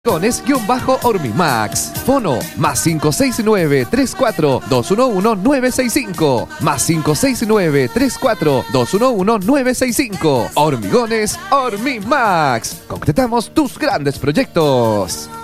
Hormimax. Fono más 569-34-211-965. Más 569-34-211-965. Hormigones Hormimax. Concretamos tus grandes proyectos.